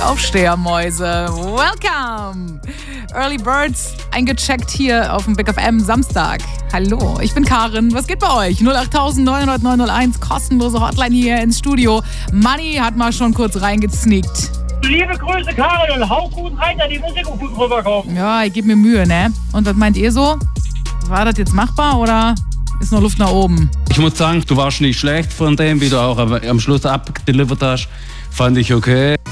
Aufstehermäuse. Welcome! Early Birds, eingecheckt hier auf dem Big FM Samstag. Hallo, ich bin Karin. Was geht bei euch? 08000 900 901, kostenlose Hotline hier ins Studio. Manni hat mal schon kurz reingesneakt. Liebe Grüße, Karin, und hau gut rein, da die Musik gut rüberkommt. Ja, ich gebe mir Mühe, ne? Und was meint ihr so? War das jetzt machbar oder ist noch Luft nach oben? Ich muss sagen, du warst nicht schlecht von dem, wie du auch am Schluss abdelivert hast. Fand ich okay.